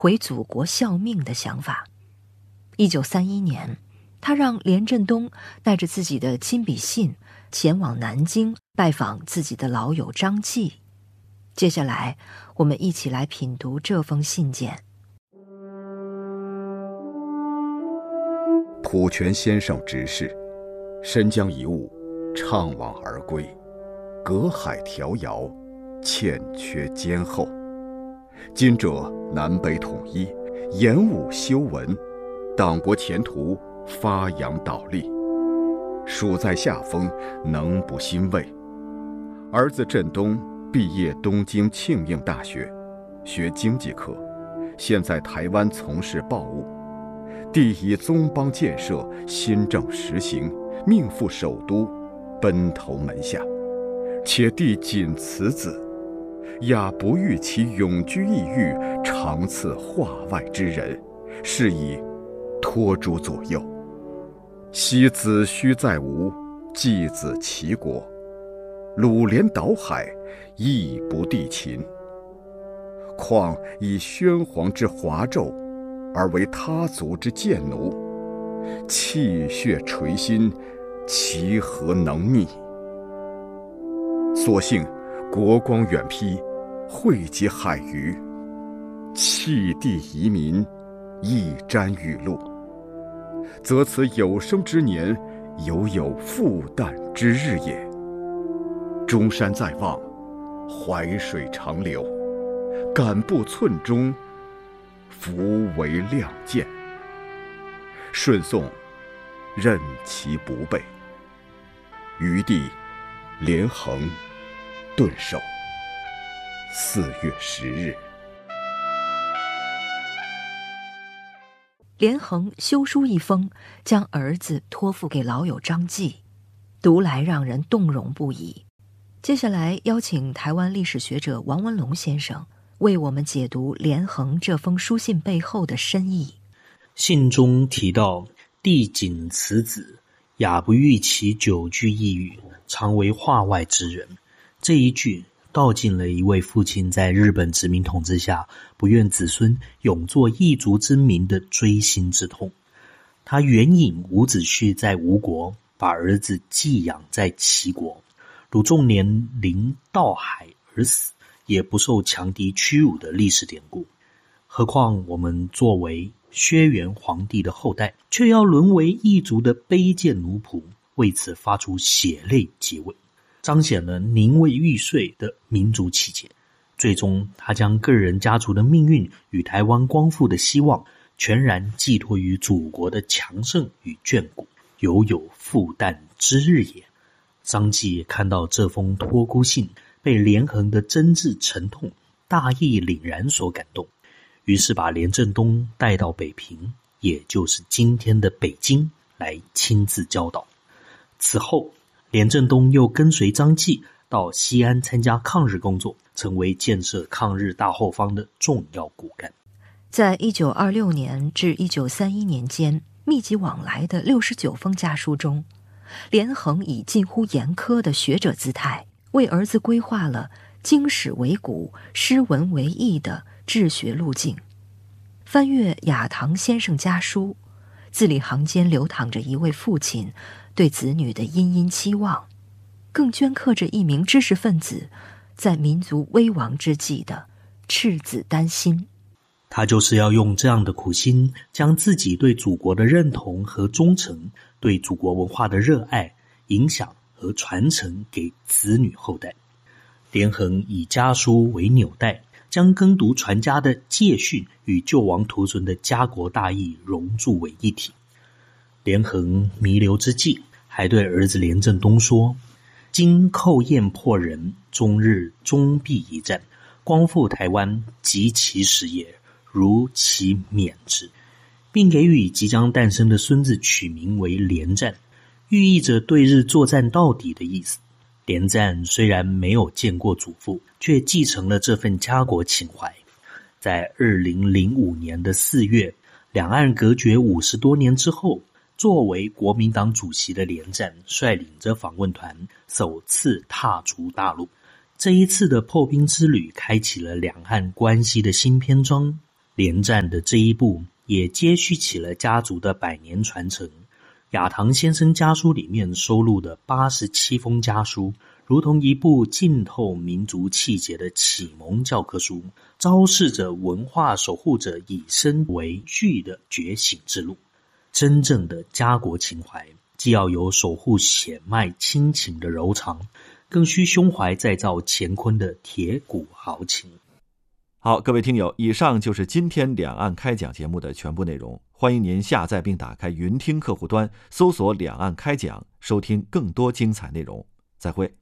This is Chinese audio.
回祖国效命的想法。1931年，他让连振东带着自己的亲笔信前往南京拜访自己的老友张继。接下来，我们一起来品读这封信件。 普全先生指示，申江一物怅惘而归，隔海迢遥，欠缺坚厚。今者南北统一，严武修文，党国前途发扬倒立，属在下风，能不欣慰？儿子振东毕业东京庆应大学，学经济科，现在台湾从事报务。帝以宗邦建设新政实行，命赴首都，奔投门下。且帝仅此子，亚不欲其永居异域，长赐化外之人，是以托诸左右。昔子虚在吴，继子齐国，鲁连岛海，亦不地秦。况以宣皇之华胄，而为他族之贱奴，气血垂心，其何能逆？所幸国光远披，惠及海隅，弃地移民，一沾雨露，则此有生之年，犹有复旦之日也。中山在望，淮水长流，敢步寸中，弗为亮剑。顺宋任其不备。余弟连横顿首，4月10日。 连横修书一封，将儿子托付给老友张继，读来让人动容不已。接下来邀请台湾历史学者王文龙先生为我们解读连横这封书信背后的深意。 信中提到帝仅此子，亚不欲其久居异域，常为化外之人。这一句道尽了一位父亲在日本殖民统治下不愿子孙永作异族之民的锥心之痛。他援引伍子胥在吴国把儿子寄养在齐国，鲁仲连临到海而死，也不受强敌屈辱的历史典故。何况我们作为轩辕皇帝的后代，却要沦为异族的卑贱奴仆，为此发出血泪结尾，彰显了宁为玉碎的民族气节。最终他将个人家族的命运与台湾光复的希望全然寄托于祖国的强盛与眷顾，犹有复旦之日也。张继看到这封托孤信，被连横的真挚沉痛、大义凛然所感动，于是把连振东带到北平，也就是今天的北京，来亲自教导。此后连振东又跟随张继到西安参加抗日工作，成为建设抗日大后方的重要骨干。 在1926年至1931年间密集往来的69封家书中，连横以近乎严苛的学者姿态，为儿子规划了经史为骨、诗文为义的治学路径。翻阅亚堂先生家书，字里行间流淌着一位父亲对子女的殷殷期望，更镌刻着一名知识分子在民族危亡之际的赤子丹心。 他就是要用这样的苦心，将自己对祖国的认同和忠诚，对祖国文化的热爱、影响和传承给子女后代。连横以家书为纽带，将耕读传家的戒训与救亡图存的家国大义融铸为一体。连横弥留之际，还对儿子连振东说：今寇燕破人，终日终必一战，光复台湾即其时也，如其免之，并给予即将诞生的孙子取名为连战，寓意着对日作战到底的意思。连战虽然没有见过祖父，却继承了这份家国情怀。在2005年的4月，两岸隔绝50多年之后，作为国民党主席的连战率领着访问团首次踏足大陆。这一次的破冰之旅开启了两岸关系的新篇章。 连战的这一步也接续起了家族的100年传承。亚堂先生家书里面收录的87封家书，如同一部浸透民族气节的启蒙教科书，昭示着文化守护者以身为序的觉醒之路。真正的家国情怀，既要有守护血脉亲情的柔肠，更需胸怀再造乾坤的铁骨豪情。 好，各位听友，以上就是今天两岸开讲节目的全部内容。欢迎您下载并打开云听客户端，搜索两岸开讲，收听更多精彩内容。再会。